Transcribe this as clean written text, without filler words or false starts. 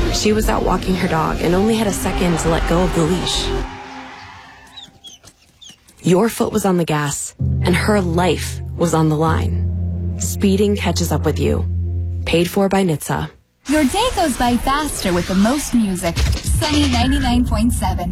She was out walking her dog and only had a second to let go of the leash. Your foot was on the gas, and her life was on the line. Speeding catches up with you. Paid for by NHTSA. Your day goes by faster with the most music. Sunny 99.7.